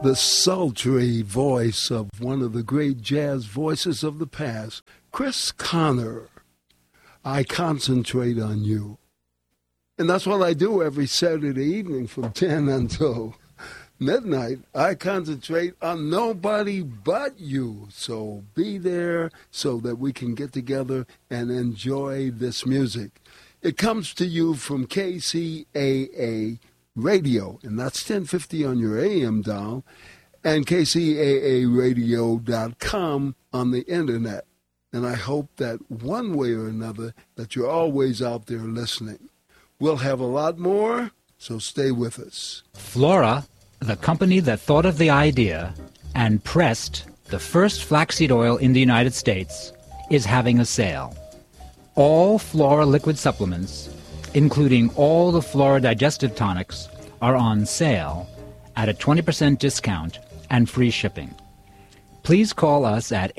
the sultry voice of one of the great jazz voices of the past, Chris Connor. I Concentrate on You. And that's what I do every Saturday evening from 10 until midnight. I concentrate on nobody but you. So be there so that we can get together and enjoy this music. It comes to you from KCAA Radio, and that's 1050 on your AM dial, and KCAAradio.com on the internet. And I hope that one way or another that you're always out there listening. We'll have a lot more, so stay with us. Flora, the company that thought of the idea and pressed the first flaxseed oil in the United States, is having a sale. All Flora liquid supplements, including all the Flora digestive tonics, are on sale at a 20% discount and free shipping. Please call us at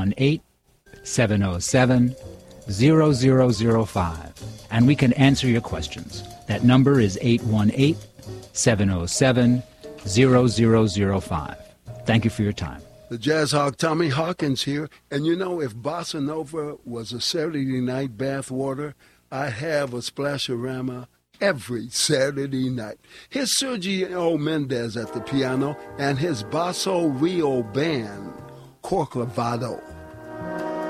818-707-0005 and we can answer your questions. That number is 818-707-0005. Thank you for your time. The Jazz Hawk, Tommy Hawkins here. And you know, if Bossa Nova was a Saturday night bath water, I have a Splash-O-Rama every Saturday night. Here's Sergio Mendez at the piano and his Basso Rio band, Corcovado.